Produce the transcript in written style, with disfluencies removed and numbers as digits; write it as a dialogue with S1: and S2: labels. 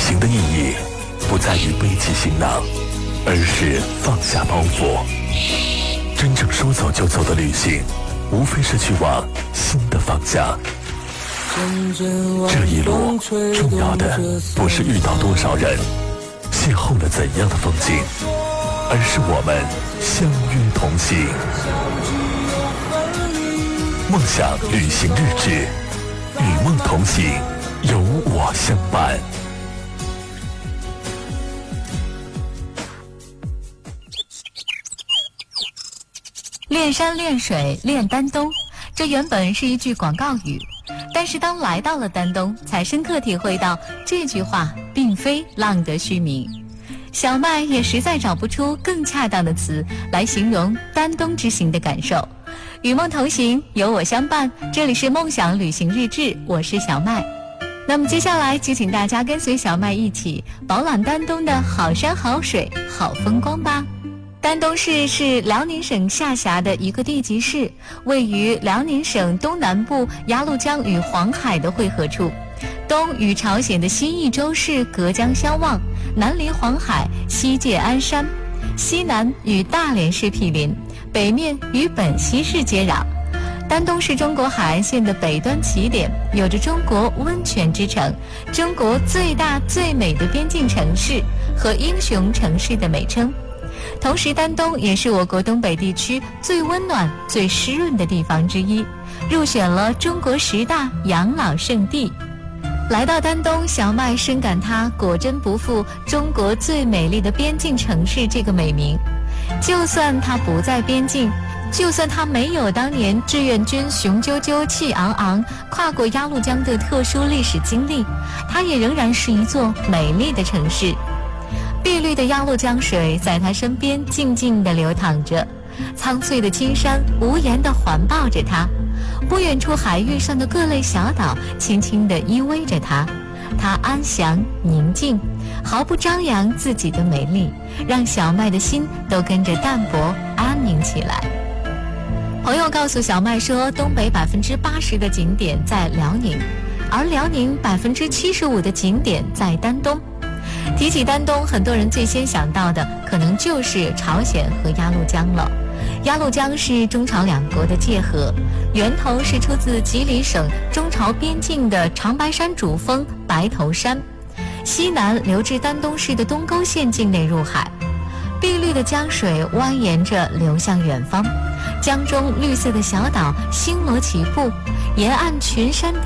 S1: 行的意义不在于背起行囊，而是放下包袱。真正说走就走的旅行，无非是去往新的方向。这一路重要的不是遇到多少人，邂逅了怎样的风景，而是我们相约同行。梦想旅行日志，与梦同行，有我相伴。
S2: 练山练水练丹东，这原本是一句广告语，但是当来到了丹东，才深刻体会到这句话并非浪得虚名。小麦也实在找不出更恰当的词来形容丹东之行的感受。与梦同行，有我相伴，这里是梦想旅行日志，我是小麦。那么接下来就请大家跟随小麦一起饱览丹东的好山好水好风光吧。丹东市是辽宁省下辖的一个地级市，位于辽宁省东南部鸭绿江与黄海的汇合处，东与朝鲜的西义州市隔江相望，南临黄海，西界鞍山，西南与大连市毗邻，北面与本溪市接壤。丹东是中国海岸线的北端起点，有着中国温泉之城、中国最大最美的边境城市和英雄城市的美称。同时丹东也是我国东北地区最温暖最湿润的地方之一，入选了中国10大养老胜地。来到丹东，小麦深感它果真不负中国最美丽的边境城市这个美名。就算它不在边境，就算它没有当年志愿军雄赳赳气昂昂跨过鸭绿江的特殊历史经历，它也仍然是一座美丽的城市。碧绿的鸭绿江水在它身边静静地流淌着，苍翠的青山无言地环抱着它，不远处海域上的各类小岛轻轻地依偎着它，它安详宁静，毫不张扬自己的美丽，让小麦的心都跟着淡泊安宁起来。朋友告诉小麦说，东北80%的景点在辽宁，而辽宁75%的景点在丹东。提起丹东，很多人最先想到的可能就是朝鲜和鸭绿江了。鸭绿江是中朝两国的界河，源头是出自吉林省中朝边境的长白山主峰白头山，西南流至丹东市的东沟县境内入海。碧绿的江水蜿蜒着流向远方，江中绿色的小岛星罗棋布，沿岸群山